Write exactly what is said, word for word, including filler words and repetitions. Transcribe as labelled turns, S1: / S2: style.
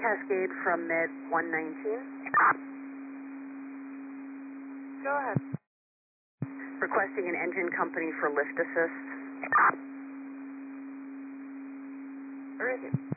S1: Cascade from mid one nineteen.
S2: Go ahead.
S1: Requesting an engine company for lift assist.
S2: Right here.